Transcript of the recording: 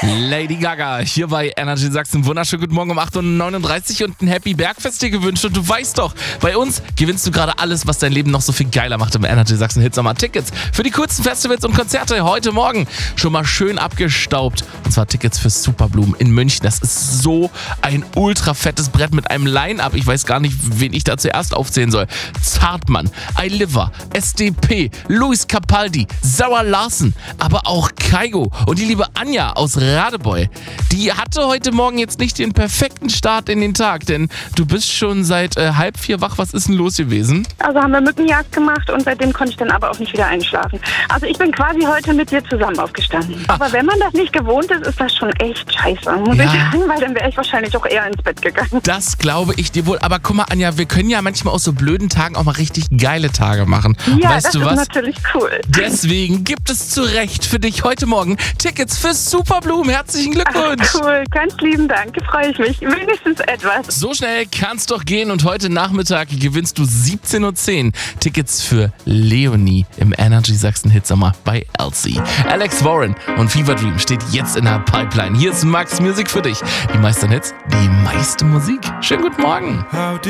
Lady Gaga hier bei Energy Sachsen. Wunderschönen guten Morgen um 8.39 Uhr und ein Happy Bergfest dir gewünscht. Und du weißt doch, bei uns gewinnst du gerade alles, was dein Leben noch so viel geiler macht im Energy Sachsen Hitsommer. Tickets für die coolsten Festivals und Konzerte heute Morgen schon mal schön abgestaubt. Und zwar Tickets für Superblumen in München. Das ist so ein ultra fettes Brett mit einem Line-Up. Ich weiß gar nicht, wen ich da zuerst aufzählen soll. Zartmann, iLiver, SDP, Luis Capaldi, Sarah Larsen, aber auch Kygo und die liebe Anja aus Radebeul. Die hatte heute Morgen jetzt nicht den perfekten Start in den Tag, denn du bist schon seit 3:30 wach. Was ist denn los gewesen? Also haben wir Mückenjagd gemacht und seitdem konnte ich dann aber auch nicht wieder einschlafen. Also ich bin quasi heute mit dir zusammen aufgestanden. Aber wenn man das nicht gewohnt ist, ist das schon echt scheiße, muss ich sagen, weil dann wäre ich wahrscheinlich auch eher ins Bett gegangen. Das glaube ich dir wohl. Aber guck mal, Anja, wir können ja manchmal aus so blöden Tagen auch mal richtig geile Tage machen. Ja, weißt das du ist was? natürlich cool. Deswegen gibt es zu Recht für dich heute Morgen Tickets für Superblumen. Herzlichen Glückwunsch. Cool, ganz lieben Dank, freue ich mich. Wenigstens etwas. So schnell kann's doch gehen und heute Nachmittag gewinnst du 17:10 Uhr Tickets für Leonie im Energy Sachsen Hitsommer bei Elsie. Alex Warren und Fever Dream steht jetzt in der Pipeline. Hier ist Max Music für dich. Die meisten Hits, die meiste Musik. Schönen guten Morgen.